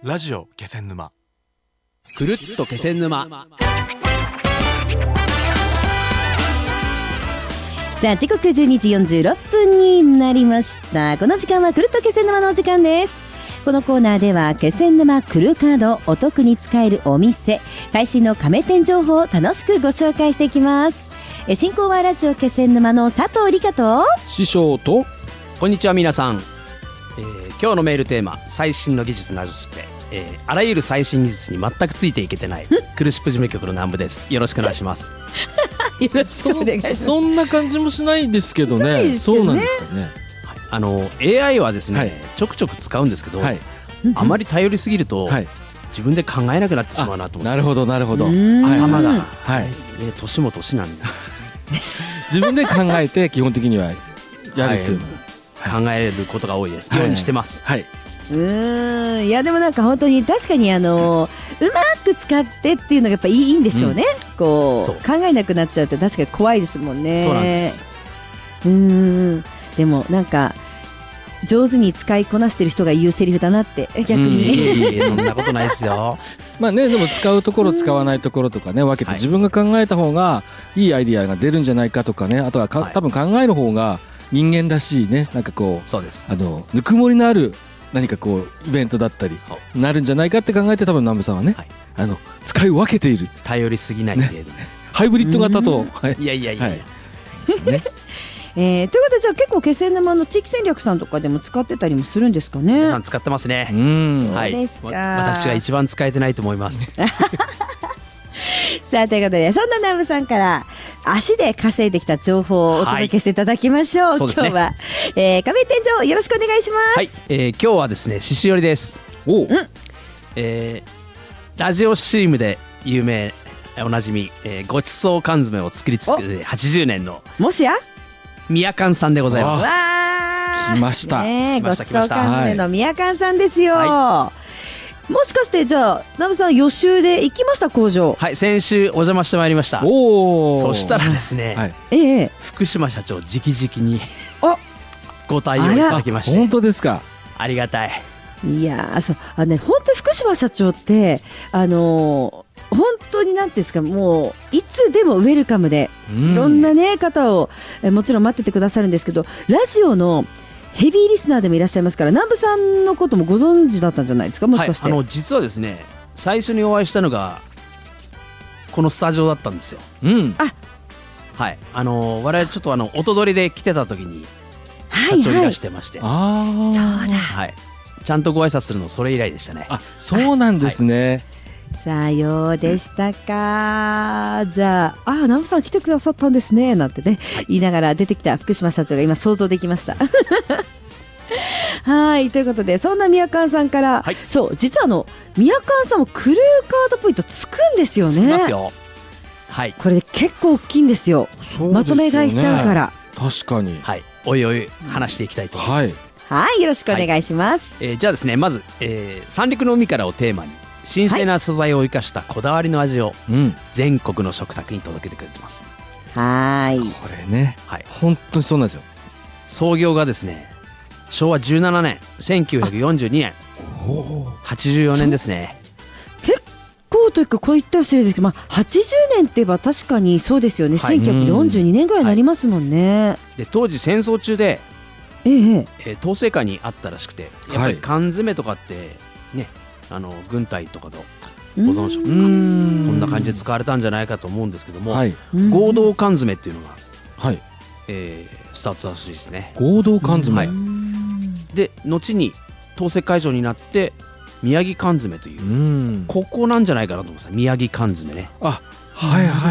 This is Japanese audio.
ラジオ気仙沼、 くるっと気仙沼。 さあ時刻12時46分になりました。この時間はくるっと気仙沼のお時間です。このコーナーでは気仙沼くるカード、お得に使えるお店、最新の加盟店情報を楽しくご紹介していきます。進行はラジオ気仙沼の佐藤理香と師匠と。 こんにちは皆さん。今日のメールテーマ、最新の技術なぞスペ、あらゆる最新技術に全くついていけてないクルシップ事務局の南部です。よろしくお願いしますよろしくお願いします。 そんな感じもしないですけどね。そうなんですかね。 AI はですね、 はい、 ちょくちょく使うんですけど、 はい、 あまり頼りすぎると、 はい、 自分で考えなくなってしまうなと思って。 なるほどなるほど。 頭が、 はい、 年も年なんで自分で考えて基本的にはやるっていうの、 考えることが多いです、ようにしてます。 はい、 いやでもなんか本当に確かにうまく使ってっていうのがやっぱいいんでしょうね、こう考えなくなっちゃうって確かに怖いですもんね。 そうなんです。 でもなんか上手に使いこなしてる人が言うセリフだなって逆に。 そんなことないですよまあね、でも使うところ使わないところとかね分けて自分が考えた方がいいアイディアが出るんじゃないかとかね、あとは多分考える方が人間らしいね、なんかこう、 そうです、 ぬくもりのある何かこうイベントだったりなるんじゃないかって考えて、多分南部さんはね、使い分けている、 頼りすぎない程度ね、 ハイブリッド型と、 いやいやいや、 ねということでじゃあ結構気仙沼の地域戦略さんとかでも使ってたりもするんですかね。 皆さん使ってますね。 そうですか、 私が一番使えてないと思いますさあということで、そんな南部さんから足で稼いできた情報をお届けしていただきましょう。今日は、加盟店情報よろしくお願いします。 はい、今日はですね、獅子折です。ラジオ CM で有名おなじみ、ごちそう缶詰を作り続けて80年のもしや宮缶さんでございます。 来ました、 ごちそう缶詰の宮缶さんですよ、もしかしてじゃあ南部さん予習で行きました？工場。 はい、先週お邪魔してまいりました。そしたらですね、福島社長直々にご対応いただきまして。 本当ですか？ ありがたい。 いやそう本当福島社長って本当になんていうんですか、もういつでもウェルカムでいろんなね方をもちろん待っててくださるんですけど、ラジオのヘビーリスナーでもいらっしゃいますから、南部さんのこともご存知だったんじゃないですか、もしかして。 実はですね、最初にお会いしたのがこのスタジオだったんですよ。はい、我々ちょっと音取りで来てた時に社長いらしてまして、 そうだ、 はい、ちゃんとご挨拶するのそれ以来でしたね。 そうなんですね。 さようでしたか。じゃあ南部さん来てくださったんですねなんてね、言いながら出てきた福島社長が今想像できましたはいということで、そんな宮川さんから、そう実は宮川さんもクルーカードポイントつくんですよね。 つきますよ。はい、 これ結構大きいんですよ。まとめ買いしちゃうから。 確かに。 はい、おいおい話していきたいと思います。 はい、よろしくお願いします。 じゃあですね、まず、三陸の海からをテーマに新鮮な素材を生かしたこだわりの味を全国の食卓に届けてくれてます。 これね、本当にそうなんですよ。 創業がですね、昭和17年1942年、84年ですね。 結構というかこういった失礼ですけど、80年って言えば確かにそうですよね。1942年ぐらいになりますもんね。 で当時戦争中で、統制下にあったらしくて、やっぱり缶詰とかってね、軍隊とかの保存食とかこんな感じで使われたんじゃないかと思うんですけども、合同缶詰っていうのが、スタートらしいですね。 合同缶詰、 で後に統制解除になって宮城缶詰という、ここなんじゃないかなと思います。宮城缶詰ね。